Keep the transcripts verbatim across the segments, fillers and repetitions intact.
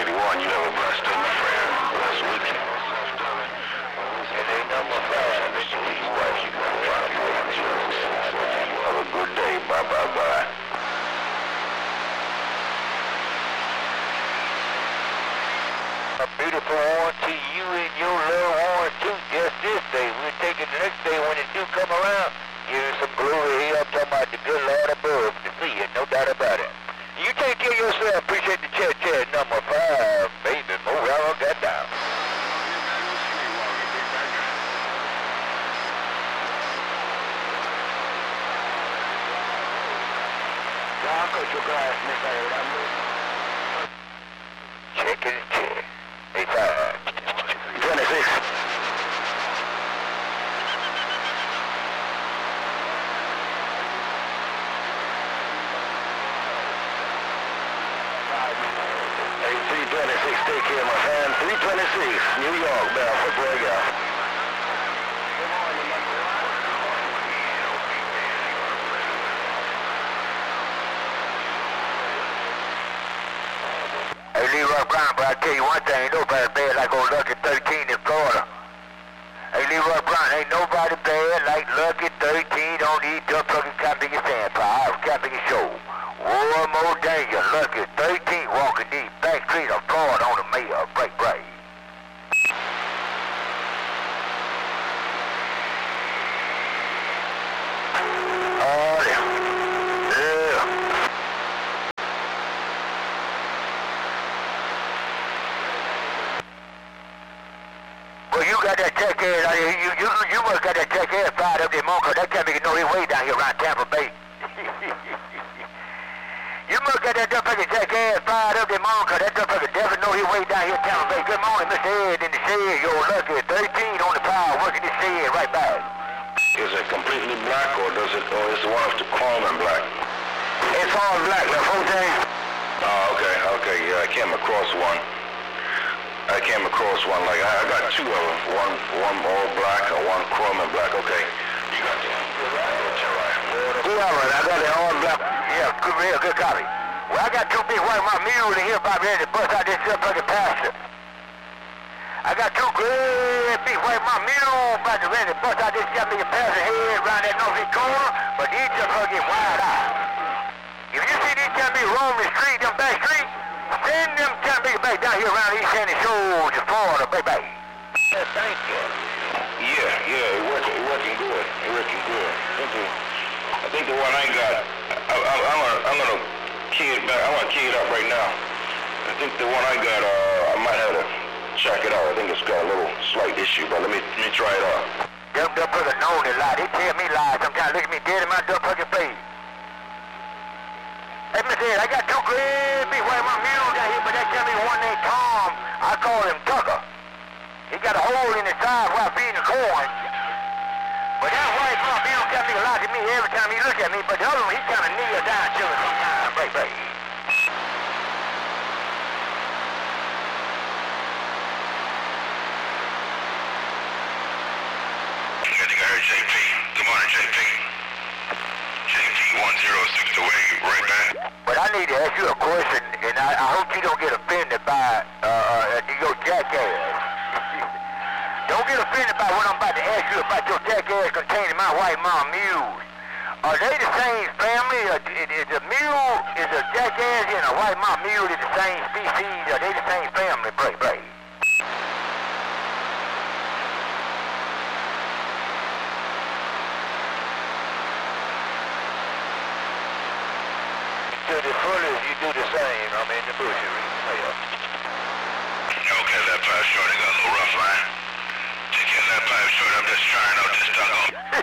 eighty-one, you have a blessed day, my friend. Blessed weekend. And ain't number five, Mister Lee's wife, you got five babies. Have a good day. Bye, bye, bye. A beautiful one to you and your little one too, just this day. We'll take it the next day when it do come around. Give it some glory here. I'm talking about the good Lord above to see it, no doubt about it. You take care of yourself. Appreciate the chat chat number five, baby. Move out that down. Check it, check. Hey, five. twenty-six. Hey, three twenty-six, take care, my friend. three twenty-six, New York, bound for Borgia. Hey, Leroy Brown, but I tell you one thing, ain't nobody bad like old Lucky thirteen in Florida. Hey, Leroy Brown, ain't nobody bad like Lucky thirteen on these dump trucking camping and sandfire, camping and show. One more danger, Lucky thirteen walking these back streets of Florida on the mayor, break, break. Oh, yeah. Yeah. Well, you got that jackass out here. You, you, you must got that jackass fired up there, Monk, 'cause that can't be know his way down here around Tampa Bay. You must got that fucking jackass fired up there, Monk, 'cause that fucking definitely know his way down here in Tampa Bay. Good morning, Mister Ed in the shed. Yo, Lucky thirteen on the power, working the shed right back. Is it completely black, or does it, or is it one of the chrome and black? It's all black, left foot James. Oh, okay, okay, yeah, I came across one. I came across one, like, I, I got two of them. One, one all black, and one chrome and black, okay. You got the Two of them, I got the all black. Yeah, good, real good copy. Well, I got two big white my mules in here about ready to bust out this fucking pasture. I got two good big white my mules about to ready to bust out this fucking pasture head around that northeast corner, but these just fucking wild out. If you see these can't be roaming the street, them back streets, send them can't be back down here around East Sandy Shores in Florida, baby. Yeah, thank you. Yeah, yeah, it working, it working good. It working good. I think the, I think the one I got, I, I, I'm gonna, I'm gonna key it back. I'm gonna key it up right now. I think the one I got, uh, I might have to check it out. I think it's got a little slight issue, but let me, let me try it out. Them dumb fuckers know they lie. They tell me lies. Sometimes look at me dead in my dumb fucking face. Hey, Mister Ed, I got two great big white my mules down here, but that tell me one named Tom. I call him Tucker. He got a hole in his side while feeding the corn. But that white my mule tell me a lot to me every time he look at me, but the other one, he kind of kneels down to it sometimes. Break, break. I think I heard J P. Good morning, J P. J P one zero six away, right back. But I need to ask you a question, and I, I hope you don't get offended by uh, uh, your jackass. Don't get offended by what I'm about to ask you about your jackass containing my white mom mules. Are they the same family? Or is a mule, is a jackass and a white mom mule is the same species? Are they the same family? Break, break. To the fullest, you do the same. I'm in the bush. Okay, left pipe short. I got a little rough line. Take your left pipe short. I'm just trying out this stuff.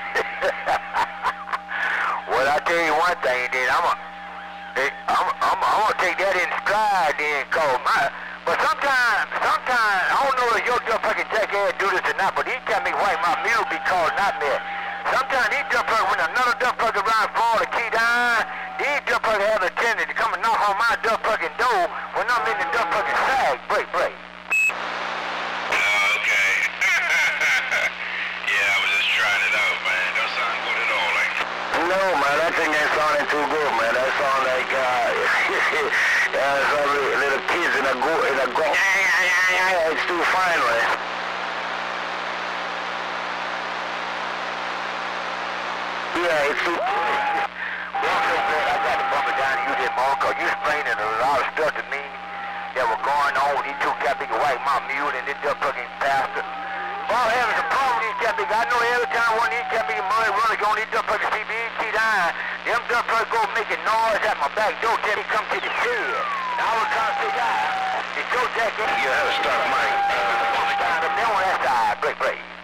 Well, I tell you one thing, then I'm a, I'm, I'm, I'm gonna take that in stride, then, cause my. But sometimes, sometimes I don't know if your dumb fucking jackass do this or not, but he tell me white my mule be called not there. Sometimes these dumb fuckers, when another dumb fucker around Florida key down, these dumb fuckers have a tendency to come and knock on my dumb fucking door when I'm in the dumb fucking sag. Break, break. Okay. Yeah, I was just trying it out, man. Don't sound good at all, like. No, man, that thing ain't sounding too good, man. That sound like, uh, uh some little kids in it'll go, it'll go, it's too finally. Yeah, it's too, well, I'm so glad I got to bump it down to you there, Mark, because you explaining a lot of stuff to me that was going on with these two cat big white mount mule and this dumb fucking pastor. Well, having some problem with these cat big, I know every time one of these cat big mud runners on these dumb fucking C B E T down, them dumb fuckers go making noise at my back door till they come to the shed. And I was trying to figure out, it's so jack. You have to start mine. Down up there on that side, break, break.